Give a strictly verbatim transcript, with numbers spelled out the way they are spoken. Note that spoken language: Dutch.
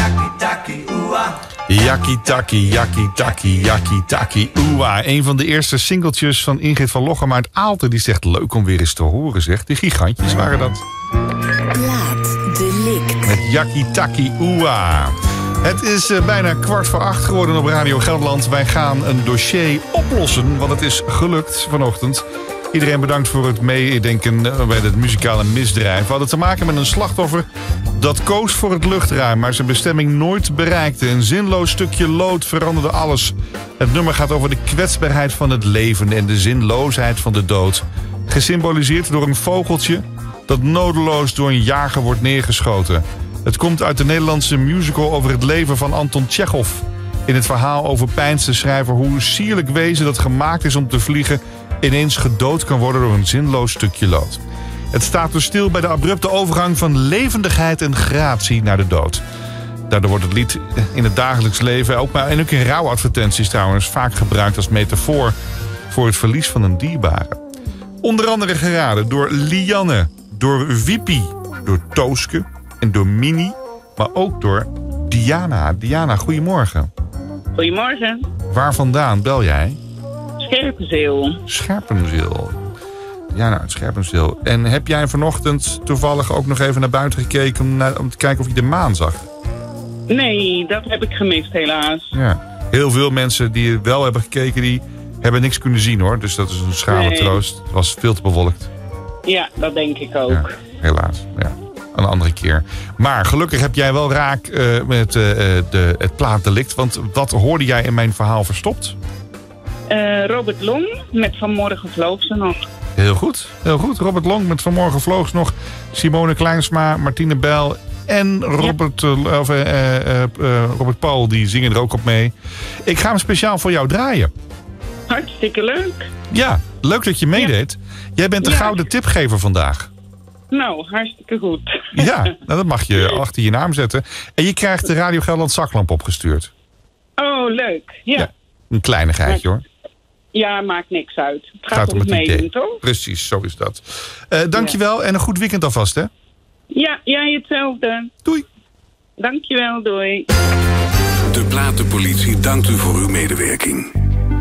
Yakitaki Oewa. Yakitaki, yakitaki, yakitaki, oewa. Een van de eerste singeltjes van Ingrid van Lochem uit Aalten. Die zegt leuk om weer eens te horen, zegt. Die gigantjes waren dat. Laat delict. Met yakitaki, oewa. Het is uh, bijna kwart voor acht geworden op Radio Gelderland. Wij gaan een dossier oplossen, want het is gelukt vanochtend. Iedereen bedankt voor het meedenken bij het muzikale misdrijf. We hadden te maken met een slachtoffer dat koos voor het luchtruim, maar zijn bestemming nooit bereikte. Een zinloos stukje lood veranderde alles. Het nummer gaat over de kwetsbaarheid van het leven en de zinloosheid van de dood. Gesymboliseerd door een vogeltje dat nodeloos door een jager wordt neergeschoten. Het komt uit de Nederlandse musical over het leven van Anton Tjechov. In het verhaal overpeinst de schrijver hoe een sierlijk wezen dat gemaakt is om te vliegen ineens gedood kan worden door een zinloos stukje lood. Het staat dus stil bij de abrupte overgang van levendigheid en gratie naar de dood. Daardoor wordt het lied in het dagelijks leven, ook maar en ook in rouwadvertenties trouwens, vaak gebruikt als metafoor voor het verlies van een dierbare. Onder andere geraden door Lianne, door Wiepie, door Tooske en door Mini, maar ook door Diana. Diana, goedemorgen. Goedemorgen. Waar vandaan bel jij? Scherpenzeel. Scherpenzeel. Ja, nou, Scherpenzeel. En heb jij vanochtend toevallig ook nog even naar buiten gekeken om, naar, om te kijken of je de maan zag? Nee, dat heb ik gemist helaas. Ja. Heel veel mensen die wel hebben gekeken, die hebben niks kunnen zien hoor. Dus dat is een schrale Nee. troost. Het was veel te bewolkt. Ja, dat denk ik ook. Ja, helaas. Ja. Een andere keer. Maar gelukkig heb jij wel raak uh, met uh, de, het plaatdelict. Want wat hoorde jij in mijn verhaal verstopt? Uh, Robert Long met Vanmorgen vloog ze nog. Heel goed, heel goed. Robert Long met Vanmorgen vloog ze nog. Simone Kleinsma, Martine Bijl en Robert, ja. uh, of, uh, uh, uh, Robert Paul, die zingen er ook op mee. Ik ga hem speciaal voor jou draaien. Hartstikke leuk. Ja, leuk dat je meedeed. Ja. Jij bent de Ja. gouden tipgever vandaag. Nou, hartstikke goed. Ja, nou, dat mag je achter je naam zetten. En je krijgt de Radio Gelderland zaklamp opgestuurd. Oh, leuk. Ja. Ja, een kleinigheidje hoor. Ja, maakt niks uit. Het gaat, Gaat om het meedoen, toch? Precies, zo is dat. Uh, dankjewel en een goed weekend alvast, hè? Ja, jij hetzelfde. Doei. Dankjewel, doei. De Platenpolitie dankt u voor uw medewerking.